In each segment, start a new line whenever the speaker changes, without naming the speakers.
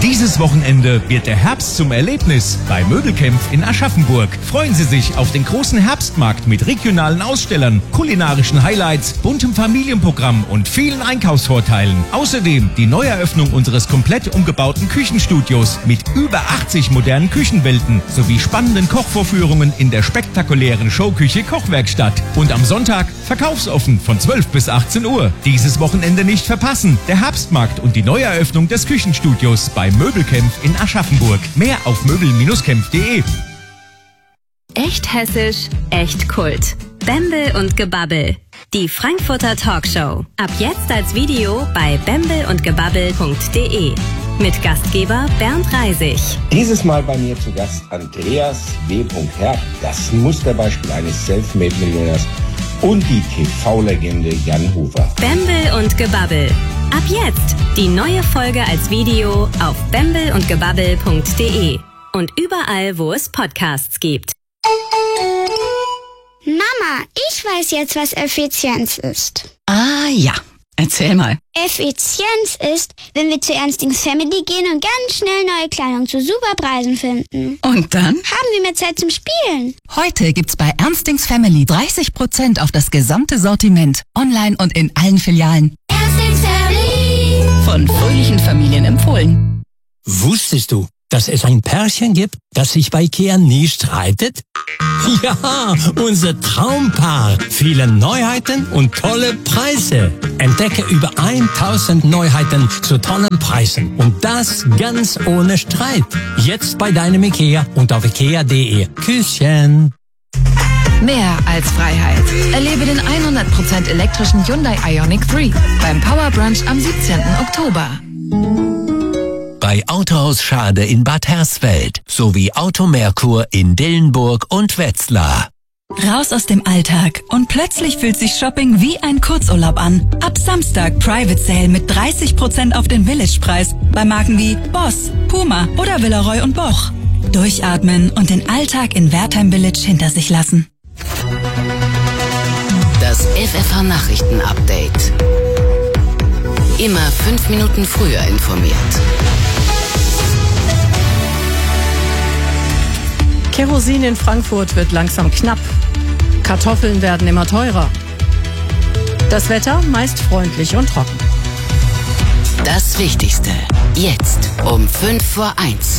Dieses Wochenende wird der Herbst zum Erlebnis bei Möbelkämpf in Aschaffenburg. Freuen Sie sich auf den großen Herbstmarkt mit regionalen Ausstellern, kulinarischen Highlights, buntem Familienprogramm und vielen Einkaufsvorteilen. Außerdem die Neueröffnung unseres komplett umgebauten Küchenstudios mit über 80 modernen Küchenwelten sowie spannenden Kochvorführungen in der spektakulären Showküche Kochwerkstatt. Und am Sonntag verkaufsoffen von 12 bis 18 Uhr. Dieses Wochenende nicht verpassen. Der Herbstmarkt und die Neueröffnung des Küchenstudios bei Möbelkämpf in Aschaffenburg. Mehr auf möbel-kämpf.de.
Echt hessisch, echt Kult. Bembel und Gebabbel. Die Frankfurter Talkshow. Ab jetzt als Video bei bembelundgebabbel.de. Mit Gastgeber Bernd Reisig.
Dieses Mal bei mir zu Gast Andreas W. Herr, das Musterbeispiel eines Selfmade-Millionärs und die TV-Legende Jan Hofer.
Bembel und Gebabbel. Ab jetzt die neue Folge als Video auf bembelundgebabbel.de und überall, wo es Podcasts gibt.
Mama, ich weiß jetzt, was Effizienz ist.
Ah ja, erzähl mal.
Effizienz ist, wenn wir zu Ernstings Family gehen und ganz schnell neue Kleidung zu super Preisen finden.
Und dann?
Haben wir mehr Zeit zum Spielen.
Heute gibt's bei Ernstings Family 30% auf das gesamte Sortiment. Online und in allen Filialen.
Ernstings Family.
Von fröhlichen Familien empfohlen.
Wusstest du, dass es ein Pärchen gibt, das sich bei IKEA nie streitet? Ja, unser Traumpaar. Viele Neuheiten und tolle Preise. Entdecke über 1000 Neuheiten zu tollen Preisen. Und das ganz ohne Streit. Jetzt bei deinem IKEA und auf ikea.de. Küsschen.
Mehr als Freiheit. Erlebe den 100% elektrischen Hyundai Ioniq 3 beim Power Brunch am 17. Oktober.
Bei Autohaus Schade in Bad Hersfeld sowie Auto Merkur in Dillenburg und Wetzlar.
Raus aus dem Alltag und plötzlich fühlt sich Shopping wie ein Kurzurlaub an. Ab Samstag Private Sale mit 30% auf den Village-Preis bei Marken wie Boss, Puma oder Villeroy & Boch. Durchatmen und den Alltag in Wertheim Village hinter sich lassen.
Das FFH-Nachrichten-Update. Immer 5 Minuten früher informiert.
Kerosin in Frankfurt wird langsam knapp. Kartoffeln werden immer teurer. Das Wetter meist freundlich und trocken.
Das Wichtigste. Jetzt um 1:05.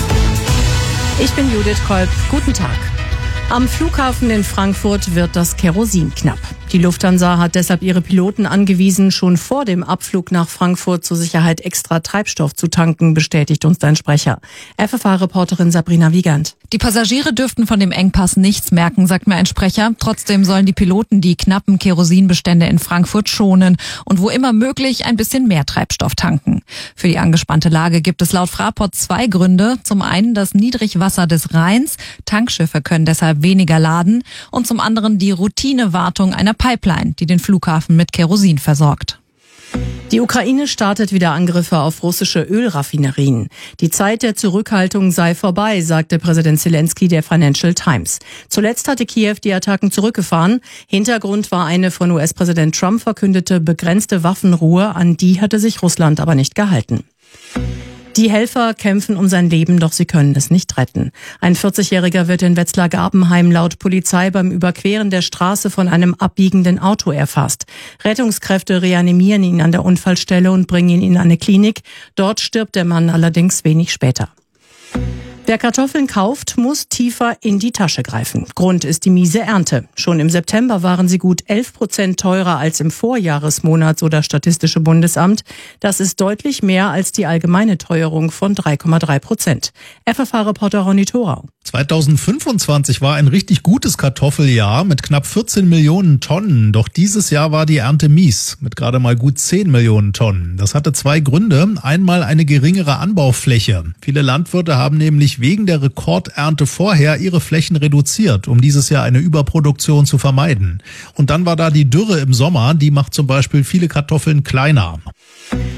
Ich bin Judith Kolb. Guten Tag. Am Flughafen in Frankfurt wird das Kerosin knapp. Die Lufthansa hat deshalb ihre Piloten angewiesen, schon vor dem Abflug nach Frankfurt zur Sicherheit extra Treibstoff zu tanken, bestätigt uns ein Sprecher. FFH-Reporterin Sabrina Wiegand.
Die Passagiere dürften von dem Engpass nichts merken, sagt mir ein Sprecher. Trotzdem sollen die Piloten die knappen Kerosinbestände in Frankfurt schonen und wo immer möglich ein bisschen mehr Treibstoff tanken. Für die angespannte Lage gibt es laut Fraport 2 Gründe. Zum einen das Niedrigwasser des Rheins. Tankschiffe können deshalb weniger laden. Und zum anderen die Routinewartung einer Pipeline, die den Flughafen mit Kerosin versorgt.
Die Ukraine startet wieder Angriffe auf russische Ölraffinerien. Die Zeit der Zurückhaltung sei vorbei, sagte Präsident Zelensky der Financial Times. Zuletzt hatte Kiew die Attacken zurückgefahren. Hintergrund war eine von US-Präsident Trump verkündete begrenzte Waffenruhe, an die hatte sich Russland aber nicht gehalten. Die Helfer kämpfen um sein Leben, doch sie können es nicht retten. Ein 40-Jähriger wird in Wetzlar-Gabenheim laut Polizei beim Überqueren der Straße von einem abbiegenden Auto erfasst. Rettungskräfte reanimieren ihn an der Unfallstelle und bringen ihn in eine Klinik. Dort stirbt der Mann allerdings wenig später. Wer Kartoffeln kauft, muss tiefer in die Tasche greifen. Grund ist die miese Ernte. Schon im September waren sie gut 11% teurer als im Vorjahresmonat, so das Statistische Bundesamt. Das ist deutlich mehr als die allgemeine Teuerung von 3,3%. FFH-Reporter Ronny Thorau.
2025 war ein richtig gutes Kartoffeljahr mit knapp 14 Millionen Tonnen. Doch dieses Jahr war die Ernte mies mit gerade mal gut 10 Millionen Tonnen. Das hatte 2 Gründe. Einmal eine geringere Anbaufläche. Viele Landwirte haben nämlich wegen der Rekordernte vorher ihre Flächen reduziert, um dieses Jahr eine Überproduktion zu vermeiden. Und dann war da die Dürre im Sommer, die macht zum Beispiel viele Kartoffeln kleiner.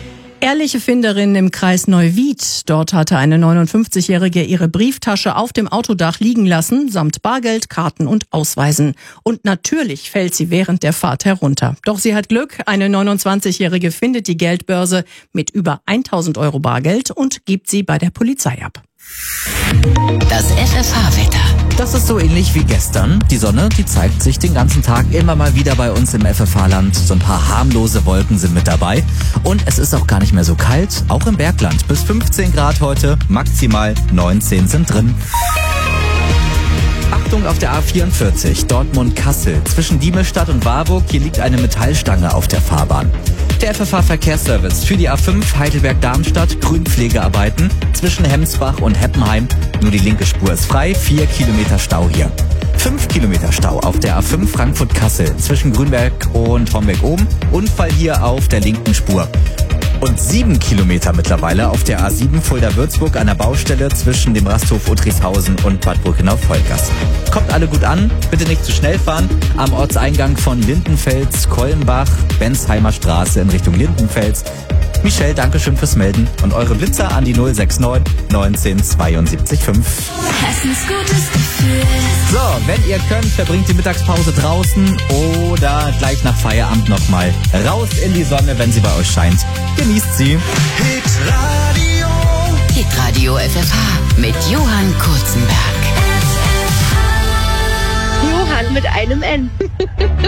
Ehrliche Finderin im Kreis Neuwied. Dort hatte eine 59-Jährige ihre Brieftasche auf dem Autodach liegen lassen, samt Bargeld, Karten und Ausweisen. Und natürlich fällt sie während der Fahrt herunter. Doch sie hat Glück. Eine 29-Jährige findet die Geldbörse mit über 1.000 Euro Bargeld und gibt sie bei der Polizei ab.
Das FFH-Wetter.
Das ist so ähnlich wie gestern. Die Sonne, die zeigt sich den ganzen Tag immer mal wieder bei uns im FFH-Land. So ein paar harmlose Wolken sind mit dabei. Und es ist auch gar nicht mehr so kalt, auch im Bergland. Bis 15 Grad heute, maximal 19 sind drin. Achtung auf der A44, Dortmund-Kassel. Zwischen Diemelstadt und Warburg, hier liegt eine Metallstange auf der Fahrbahn. Der FFH-Verkehrsservice für die A5 Heidelberg-Darmstadt, Grünpflegearbeiten zwischen Hemsbach und Heppenheim. Nur die linke Spur ist frei, 4 Kilometer Stau hier. 5 Kilometer Stau auf der A5 Frankfurt-Kassel zwischen Grünberg und Homberg-Oben. Unfall hier auf der linken Spur. Und 7 Kilometer mittlerweile auf der A7 Fulda-Würzburg an der Baustelle zwischen dem Rasthof Uttrichshausen und Bad Brückenau-Vollgas. Kommt alle gut an, bitte nicht zu schnell fahren. Am Ortseingang von Lindenfels, Kollenbach, Bensheimer Straße in Richtung Lindenfels. Michelle, danke schön fürs Melden. Und eure Blitzer an die 069 19 72 5.
Hessens gutes Gefühl.
So, wenn ihr könnt, verbringt die Mittagspause draußen oder gleich nach Feierabend nochmal raus in die Sonne, wenn sie bei euch scheint. Genießt sie.
Hitradio FFH mit Johann Kurzenberg.
Johann mit einem N.